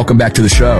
welcome back to the show.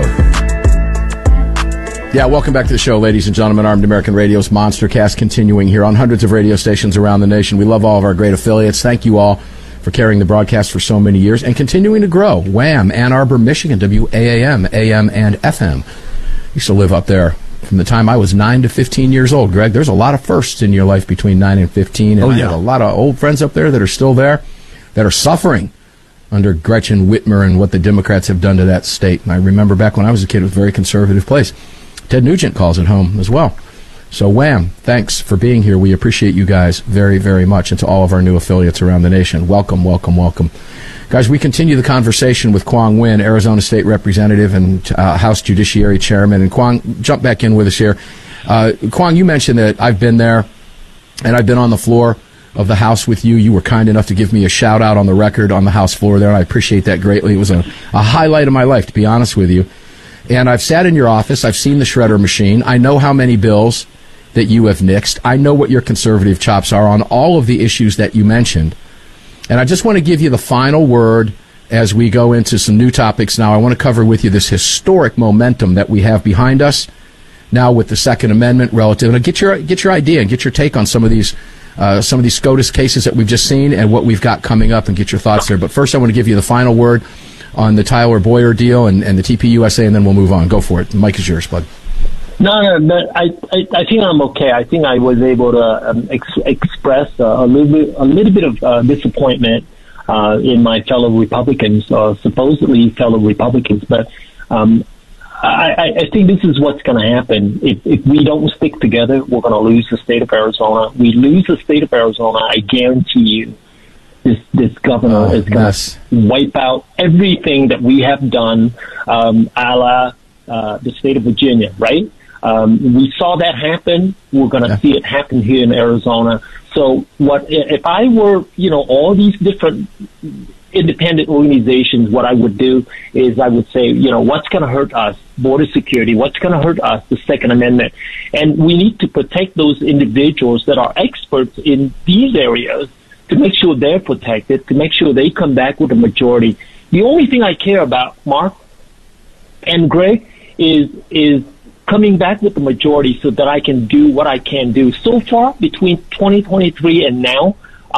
Yeah, welcome back to the show, ladies and gentlemen. Armed American Radio's Monstercast continuing here on hundreds of radio stations around the nation. We love all of our great affiliates. Thank you all for carrying the broadcast for so many years and continuing to grow. Wham, Ann Arbor, Michigan, WAAM, AM and FM. Used to live up there from the time I was 9 to 15 years old, Greg. There's a lot of firsts in your life between 9 and 15. And I have a lot of old friends up there that are still there that are suffering under Gretchen Whitmer and what the Democrats have done to that state. And I remember back when I was a kid, it was a very conservative place. Ted Nugent calls it home as well. So, Wham, thanks for being here. We appreciate you guys very, very much, and to all of our new affiliates around the nation. Welcome, welcome, welcome. Guys, we continue the conversation with Quang Nguyen, Arizona State Representative and House Judiciary Chairman. And Quang, jump back in with us here. Quang, you mentioned that I've been there, and I've been on the floor of the House with you. You were kind enough to give me a shout-out on the record on the House floor there, and I appreciate that greatly. It was a highlight of my life, to be honest with you. And I've sat in your office. I've seen the shredder machine. I know how many bills that you have nixed. I know what your conservative chops are on all of the issues that you mentioned. And I just want to give you the final word as we go into some new topics now. I want to cover with you this historic momentum that we have behind us now with the Second Amendment relative. And get your idea and get your take on some of these SCOTUS cases that we've just seen and what we've got coming up, and get your thoughts there. But first, I want to give you the final word on the Tyler Boyer deal and the TPUSA, and then we'll move on. Go for it. The mic is yours, bud. No, I think I'm okay. I think I was able to express a little bit of disappointment in my fellow Republicans, supposedly fellow Republicans. But I think this is what's going to happen. If we don't stick together, we're going to lose the state of Arizona. We lose the state of Arizona, I guarantee you, this governor is going to wipe out everything that we have done, a la the state of Virginia, right? We saw that happen. We're going to see it happen here in Arizona. So if I were, all these different independent organizations, what I would do is I would say, what's going to hurt us? Border security. What's going to hurt us? The Second Amendment. And we need to protect those individuals that are experts in these areas to make sure they're protected, to make sure they come back with a majority. The only thing I care about, Mark and Greg, is coming back with the majority so that I can do what I can do. So far, between 2023 and now,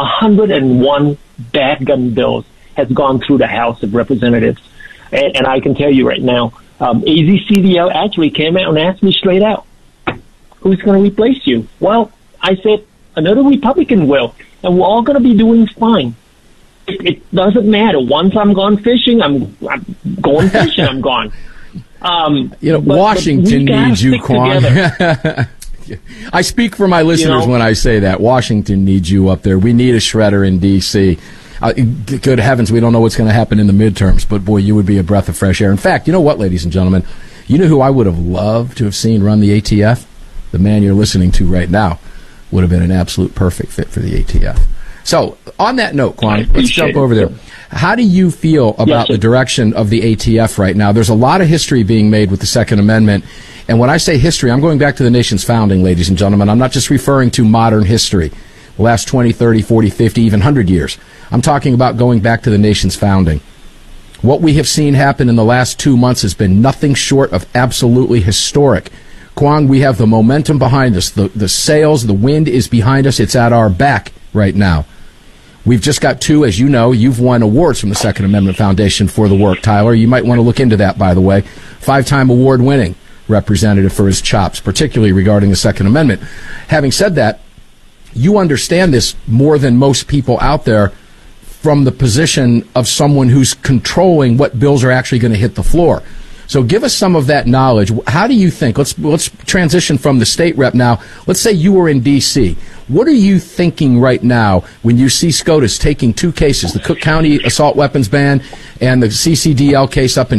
101 bad gun bills has gone through the House of Representatives. And I can tell you right now, AZCDL actually came out and asked me straight out, who's going to replace you? Well, I said, another Republican will, and we're all going to be doing fine. It doesn't matter. Once I'm gone fishing, I'm going fishing, I'm gone. Washington needs you, Quang. I speak for my listeners when I say that. Washington needs you up there. We need a shredder in D.C. Good heavens, we don't know what's going to happen in the midterms, but boy, you would be a breath of fresh air. In fact, you know what, ladies and gentlemen? You know who I would have loved to have seen run the ATF? The man you're listening to right now would have been an absolute perfect fit for the ATF. So, on that note, Quang, let's jump over there. How do you feel about the direction of the ATF right now? There's a lot of history being made with the Second Amendment. And when I say history, I'm going back to the nation's founding, ladies and gentlemen. I'm not just referring to modern history, the last 20, 30, 40, 50, even 100 years. I'm talking about going back to the nation's founding. What we have seen happen in the last 2 months has been nothing short of absolutely historic. Quang, we have the momentum behind us. The sails, the wind is behind us. It's at our back right now. We've just got two, as you know, you've won awards from the Second Amendment Foundation for the work, Tyler. You might want to look into that, by the way. 5-time award-winning representative for his chops, particularly regarding the Second Amendment. Having said that, you understand this more than most people out there from the position of someone who's controlling what bills are actually going to hit the floor. So give us some of that knowledge. How do you think? Let's transition from the state rep now. Let's say you were in D.C. What are you thinking right now when you see SCOTUS taking two cases, the Cook County assault weapons ban and the CCDL case up in